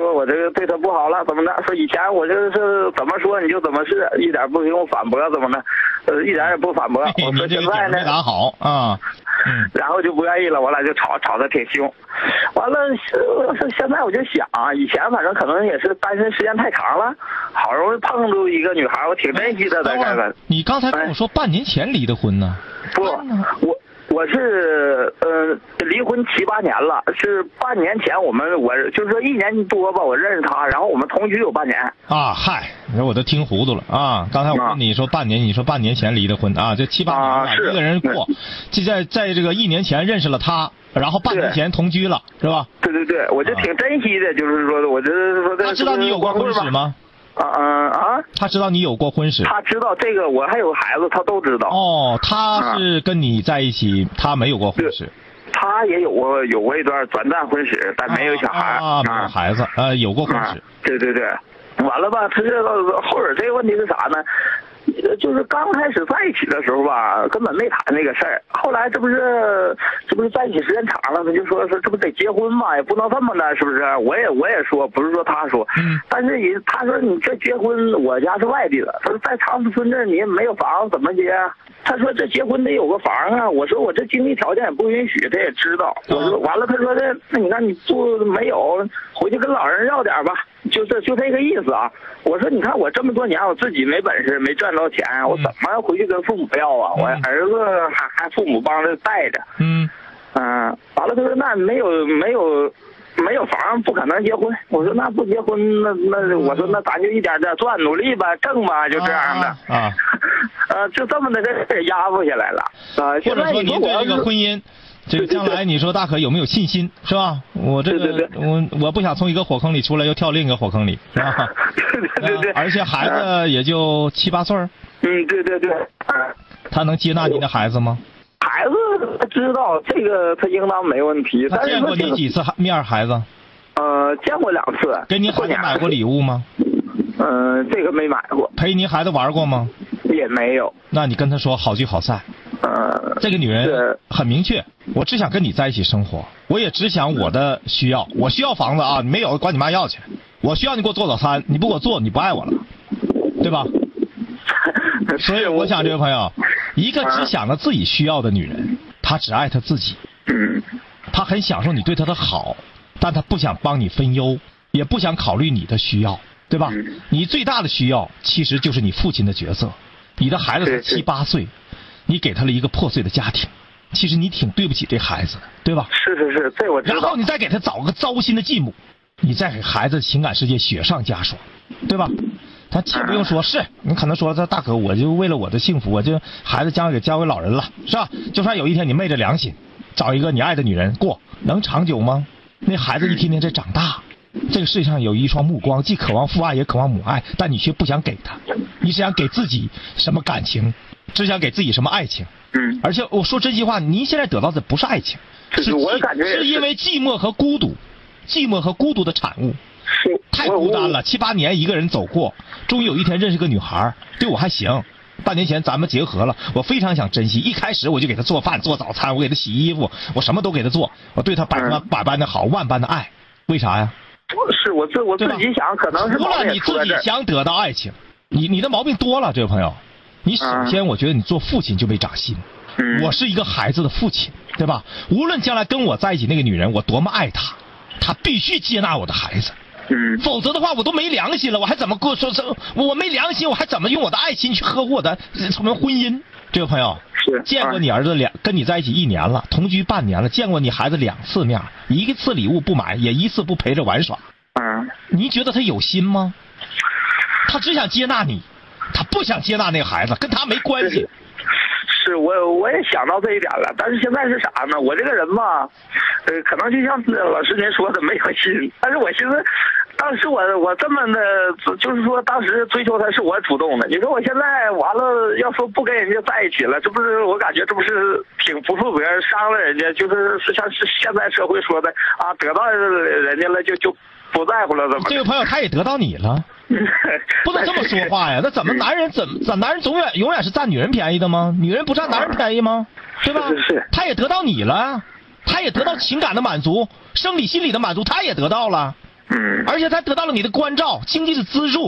说我这个对他不好了，怎么的？说以前我这是怎么说你就怎么是，一点不用反驳，怎么的？一点也不反驳。我说现在呢， 没打好啊， 然后就不愿意了，我俩就吵得挺凶。完了，现在我就想啊，以前反正可能也是单身时间太长了，好容易碰到一个女孩，我挺珍惜她的。 你刚才跟我说半年前离的婚呢？ 不，我是离婚7、8年了，是半年前我就是说1年多吧，我认识他，然后我们同居有半年。 啊，嗨，你说我都听糊涂了啊！刚才我问你说半年，你说半年前离的婚啊？这7、8年了，一个人过，就在这个1年前认识了他，然后半年前同居了，是吧？ 对，我就挺珍惜的，就是说我就是说他知道你有过婚史吗？他知道你有过婚史。 他知道这个，我还有孩子，他都知道。 哦，他是跟你在一起，他没有过婚史。 他也有过一段短暂婚史，但没有小孩没有孩子，有过婚史。 对，完了吧？他这个后边这个问题是啥呢？就是刚开始在一起的时候吧，根本没谈那个事儿。后来这不是在一起时间长了，他就说这不得结婚嘛，也不能这么的，是不是？我也说，不是说他说，但是他说你这结婚，我家是外地的，他说在长春村这你也没有房怎么结？他说这结婚得有个房啊。我说我这经济条件也不允许，他也知道。我说完了，他说那你看你住没有，回去跟老人要点吧，就这个意思啊。我说你看我这么多年我自己没本事没赚到钱，我怎么要回去跟父母要啊？我儿子还父母帮着带着。完了他说那没有房不可能结婚。我说那不结婚那我说那咱就一点点赚努力吧挣吧，就这样的。就这么的给压服下来了。 或者说您对这个婚姻这个将来你说大可有没有信心是吧？我这个我不想从一个火坑里出来又跳另一个火坑里是吧？ 对， 而且孩子也就7、8岁。 对。 他能接纳您的孩子吗？ 孩子他知道这个，他应当没问题。 他见过你几次面孩子？ 见过2次。 给你孩子买过礼物吗？ 这个没买过。 陪你孩子玩过吗？ 也没有。 那你跟他说好聚好散。这个女人很明确，我只想跟你在一起生活，我也只想我的需要，我需要房子啊，你没有管你妈要去，我需要你给我做早餐，你不给我做，你不爱我了，对吧？所以我想这位朋友，一个只想着自己需要的女人，她只爱她自己，她很享受你对她的好，但她不想帮你分忧，也不想考虑你的需要，对吧？你最大的需要其实就是你父亲的角色，你的孩子才7、8岁，你给他了一个破碎的家庭，其实你挺对不起这孩子的，对吧？ 是，这我知道。 然后你再给他找个糟心的继母，你再给孩子情感世界雪上加霜，对吧？他既不用说，是你可能说他大哥，我就为了我的幸福，我就孩子将给交给老人了，是吧？就算有一天你昧着良心找一个你爱的女人过，能长久吗？那孩子一天天在长大，这个世界上有一双目光，既渴望父爱也渴望母爱，但你却不想给他，你只想给自己什么感情，只想给自己什么爱情。而且我说真心话，您现在得到的不是爱情，是因为寂寞和孤独的产物。太孤单了，7、8年一个人走过，终于有一天认识个女孩，对我还行。半年前咱们结合了，我非常想珍惜。一开始我就给她做饭做早餐，我给她洗衣服，我什么都给她做，我对她百般的好，万般的爱。为啥呀？ 是我自己想，可能是除了你自己想得到爱情，你的毛病多了，这位朋友。你首先我觉得你做父亲就没长心。我是一个孩子的父亲，对吧？无论将来跟我在一起那个女人我多么爱她，她必须接纳我的孩子。否则的话我都没良心了，我还怎么我没良心，我还怎么用我的爱心去呵护我的什么婚姻？这位朋友，见过你儿子跟你在一起1年了，同居半年了，见过你孩子2次面，一次礼物不买，也一次不陪着玩耍。你觉得他有心吗？他只想接纳你，他不想接纳那个孩子，跟他没关系。 是我也想到这一点了，但是现在是啥呢？我这个人吧，可能就像老师您说的没有心，但是我寻思，当时我这么的，就是说当时追求他是我主动的。你说我现在完了，要说不跟人家在一起了，这不是我感觉这不是挺不负责任，伤了人家，就是像是现在社会说的啊，得到人家了就不在乎了，怎么？ 这位朋友他也得到你了。不能这么说话呀！那怎么男人永远是占女人便宜的吗？女人不占男人便宜吗？对吧？他也得到你了，他也得到情感的满足，生理心理的满足，他也得到了。 嗯， 而且他得到了你的关照，经济的资助。